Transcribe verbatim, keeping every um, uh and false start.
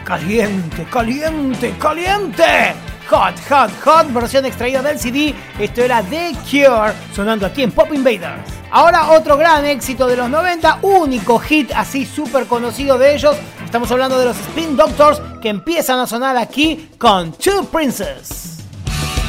Caliente, caliente, caliente. Hot, hot, hot, versión extraída del C D. Esto era The Cure, sonando aquí en Pop Invaders. Ahora otro gran éxito de los noventa, único hit así súper conocido de ellos. Estamos hablando de los Spin Doctors, que empiezan a sonar aquí con Two Princes.